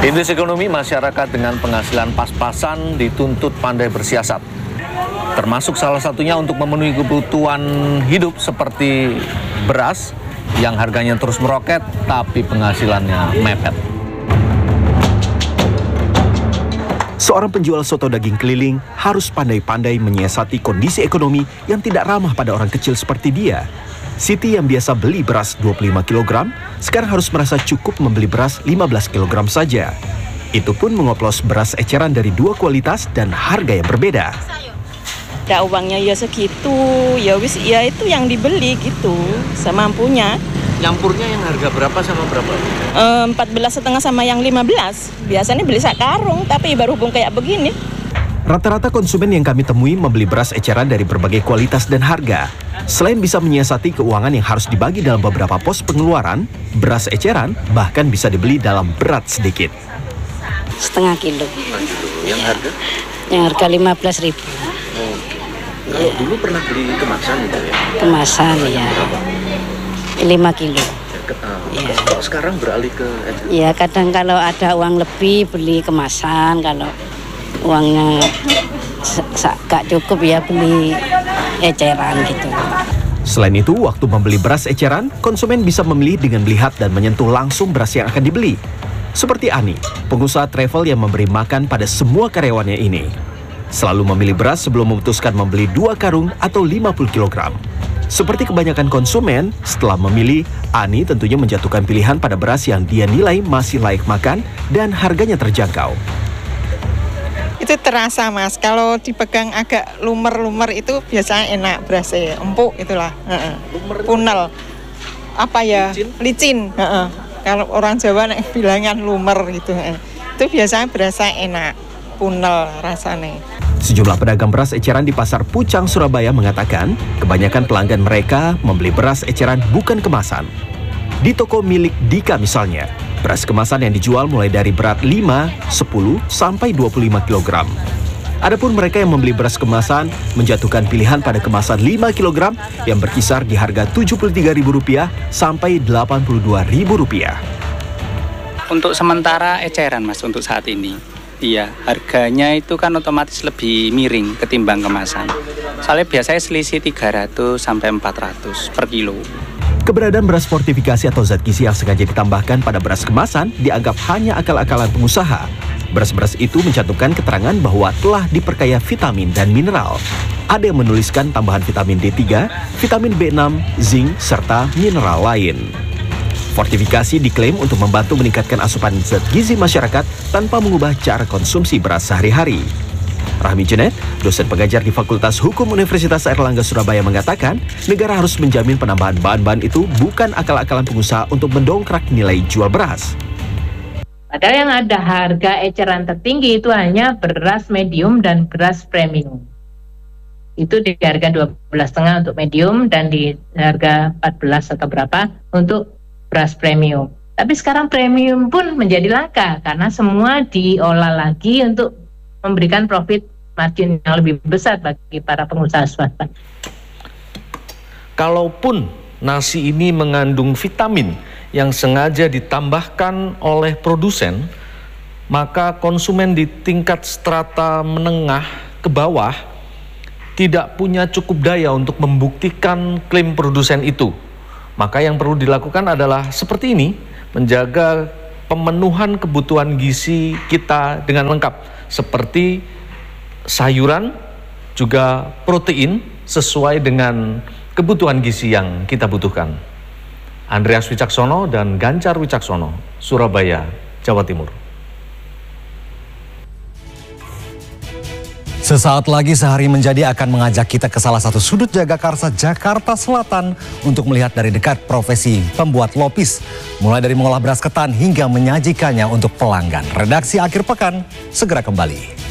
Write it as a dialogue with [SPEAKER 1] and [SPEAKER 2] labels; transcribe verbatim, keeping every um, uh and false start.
[SPEAKER 1] Indeks ekonomi masyarakat dengan penghasilan pas-pasan dituntut pandai bersiasat. Termasuk salah satunya untuk memenuhi kebutuhan hidup seperti beras yang harganya terus meroket tapi penghasilannya mepet.
[SPEAKER 2] Seorang penjual soto daging keliling harus pandai-pandai menyiasati kondisi ekonomi yang tidak ramah pada orang kecil seperti dia. Siti yang biasa beli beras dua puluh lima kilogram, sekarang harus merasa cukup membeli beras lima belas kilogram saja. Itu pun mengoplos beras eceran dari dua kualitas dan harga yang berbeda.
[SPEAKER 3] Ada uangnya ya segitu, ya wis ya itu yang dibeli gitu, semampunya.
[SPEAKER 1] Nyampurnya yang harga berapa sama berapa?
[SPEAKER 3] empat belas setengah sama yang lima belas. Biasanya beli sak karung, tapi baru hubung kayak begini.
[SPEAKER 2] Rata-rata konsumen yang kami temui membeli beras eceran dari berbagai kualitas dan harga. Selain bisa menyiasati keuangan yang harus dibagi dalam beberapa pos pengeluaran, beras eceran bahkan bisa dibeli dalam berat sedikit.
[SPEAKER 4] Setengah kilo.
[SPEAKER 1] Setengah kilo. Yang harga?
[SPEAKER 4] Yang harga lima belas ribu.
[SPEAKER 1] Oh. Kalau dulu pernah beli kemasan gitu ya?
[SPEAKER 4] Kemasan ya. lima kilo.
[SPEAKER 1] Ya. Kok sekarang beralih ke eceran?
[SPEAKER 4] Ya kadang kalau ada uang lebih beli kemasan, kalau uangnya gak cukup ya beli eceran gitu.
[SPEAKER 2] Selain itu, waktu membeli beras eceran, konsumen bisa memilih dengan melihat dan menyentuh langsung beras yang akan dibeli. Seperti Ani, pengusaha travel yang memberi makan pada semua karyawannya ini. Selalu memilih beras sebelum memutuskan membeli dua karung atau lima puluh kilogram. Seperti kebanyakan konsumen, setelah memilih, Ani tentunya menjatuhkan pilihan pada beras yang dia nilai masih layak makan dan harganya terjangkau.
[SPEAKER 5] Itu terasa mas, kalau dipegang agak lumer-lumer itu biasanya enak berasnya, empuk itulah, uh-uh. Punel, apa ya, licin, licin. Uh-uh. Kalau orang Jawa nek bilangan lumer gitu, uh. Itu biasanya berasa enak, punel rasanya.
[SPEAKER 2] Sejumlah pedagang beras eceran di Pasar Pucang, Surabaya mengatakan kebanyakan pelanggan mereka membeli beras eceran bukan kemasan. Di toko milik Dika misalnya, beras kemasan yang dijual mulai dari berat lima, sepuluh, sampai dua puluh lima kilogram. Adapun mereka yang membeli beras kemasan menjatuhkan pilihan pada kemasan lima kilogram yang berkisar di harga tujuh puluh tiga ribu rupiah sampai delapan puluh dua ribu rupiah.
[SPEAKER 6] Untuk sementara eceran mas untuk saat ini. Iya, harganya itu kan otomatis lebih miring ketimbang kemasan. Soalnya biasanya selisih tiga ratus sampai empat ratus per kilo.
[SPEAKER 2] Keberadaan beras fortifikasi atau zat gizi yang sengaja ditambahkan pada beras kemasan dianggap hanya akal-akalan pengusaha. Beras-beras itu mencantumkan keterangan bahwa telah diperkaya vitamin dan mineral. Ada yang menuliskan tambahan vitamin D tiga, vitamin B enam, zinc, serta mineral lain. Fortifikasi diklaim untuk membantu meningkatkan asupan zat gizi masyarakat tanpa mengubah cara konsumsi beras sehari-hari. Rahmi Junet, dosen pengajar di Fakultas Hukum Universitas Airlangga Surabaya mengatakan, negara harus menjamin penambahan bahan-bahan itu bukan akal-akalan pengusaha untuk mendongkrak nilai jual beras.
[SPEAKER 7] Padahal yang ada harga eceran tertinggi itu hanya beras medium dan beras premium. Itu di harga dua belas setengah untuk medium dan di harga empat belas atau berapa untuk beras premium. Tapi sekarang premium pun menjadi langka karena semua diolah lagi untuk memberikan profit margin yang lebih besar bagi para pengusaha swasta.
[SPEAKER 1] Kalaupun nasi ini mengandung vitamin yang sengaja ditambahkan oleh produsen, maka konsumen di tingkat strata menengah ke bawah tidak punya cukup daya untuk membuktikan klaim produsen itu. Maka yang perlu dilakukan adalah seperti ini, menjaga pemenuhan kebutuhan gizi kita dengan lengkap, seperti sayuran, juga protein sesuai dengan kebutuhan gizi yang kita butuhkan. Andreas Wicaksono dan Gancar Wicaksono, Surabaya, Jawa Timur.
[SPEAKER 8] Sesaat lagi Sehari Menjadi akan mengajak kita ke salah satu sudut Jagakarsa, Jakarta Selatan untuk melihat dari dekat profesi pembuat lopis. Mulai dari mengolah beras ketan hingga menyajikannya untuk pelanggan. Redaksi Akhir Pekan segera kembali.